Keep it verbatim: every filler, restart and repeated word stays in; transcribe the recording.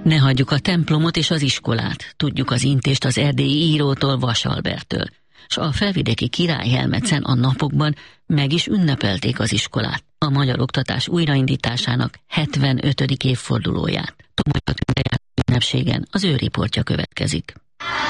Ne hagyjuk a templomot és az iskolát, tudjuk az intést az erdélyi írótól, Vasalbertől, s a felvidéki király Helmetszen a napokban meg is ünnepelték az iskolát, a magyar oktatás újraindításának hetvenötödik évfordulóját. Tomolya ünnepségen az ő riportja következik.